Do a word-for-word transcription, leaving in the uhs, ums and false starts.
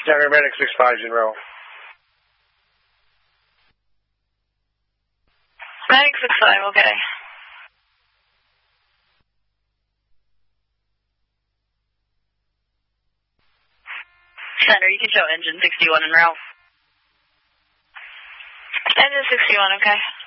Center Medic six five is in row. Medic six five, okay. Center, you can show engine sixty-one in row. Engine sixty-one, okay.